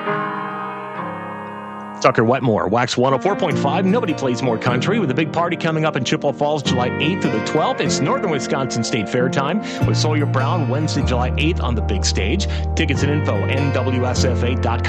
Tucker Wetmore, Wax 104.5. Nobody plays more country with a big party coming up in Chippewa Falls July 8th through the 12th. It's Northern Wisconsin State Fair time with Sawyer Brown Wednesday, July 8th on the big stage. Tickets and info, nwsfa.com.